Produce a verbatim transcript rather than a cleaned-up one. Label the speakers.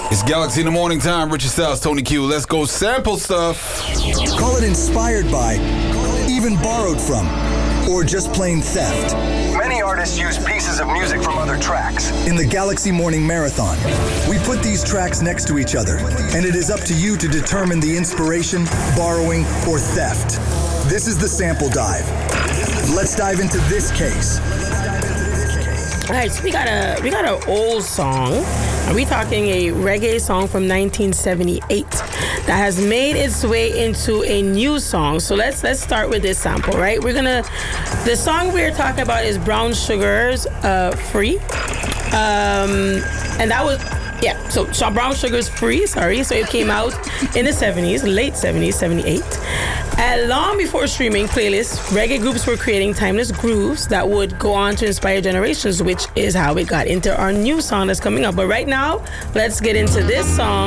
Speaker 1: It's Galaxy in the Morning Time. Richard Styles, Tony Q. Let's go sample stuff.
Speaker 2: Call it inspired by, even borrowed from, or just plain theft.
Speaker 3: Many artists use pieces of music from other tracks.
Speaker 2: In the Galaxy Morning Marathon, we put these tracks next to each other, and it is up to you to determine the inspiration, borrowing, or theft. This is the sample dive. Let's dive into this case.
Speaker 4: All right, so we got a we got an old song. Are we talking a reggae song from nineteen seventy-eight that has made its way into a new song? So let's let's start with this sample, right? We're gonna the song we're talking about is Brown Sugar's uh, "Free," um, and that was. Yeah, so, so Brown Sugar's Free, sorry. So it came out in the seventies, late seventies, seventy-eight. And long before streaming playlists, reggae groups were creating timeless grooves that would go on to inspire generations, which is how we got into our new song that's coming up. But right now, let's get into this song.